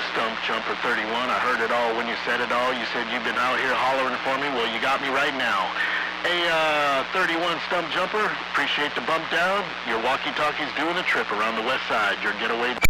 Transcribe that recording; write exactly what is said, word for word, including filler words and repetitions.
Stump Jumper thirty-one. I heard it all when you said it all. You said you've been out here hollering for me. Well, you got me right now. Hey, uh, thirty-one Stump Jumper, appreciate the bump down. Your walkie-talkie's doing a trip around the west side. Your getaway...